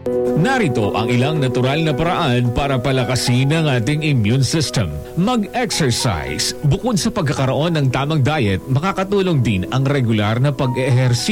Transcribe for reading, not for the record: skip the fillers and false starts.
Narito ang ilang natural na paraan para palakasin ang ating immune system. Mag-exercise. Bukod sa pagkakaroon ng tamang diet, makakatulong din ang regular na pag-ehersisyo